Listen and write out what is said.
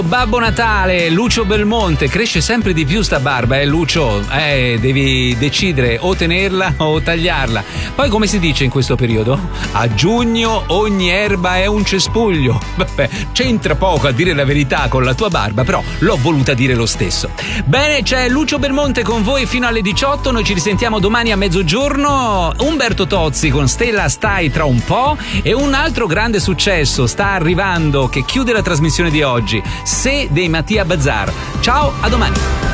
Babbo Natale, Lucio Belmonte, cresce sempre di più sta barba, Lucio, devi decidere o tenerla o tagliarla. Poi come si dice in questo periodo? A giugno ogni erba è un cespuglio. Vabbè, c'entra poco a dire la verità con la tua barba, però l'ho voluta dire lo stesso. Bene, c'è Lucio Belmonte con voi fino alle 18, noi ci risentiamo domani a mezzogiorno. Umberto Tozzi con Stella Stai tra un po' e un altro grande successo sta arrivando che chiude la trasmissione di oggi. Se dei Mattia Bazar. Ciao, a domani.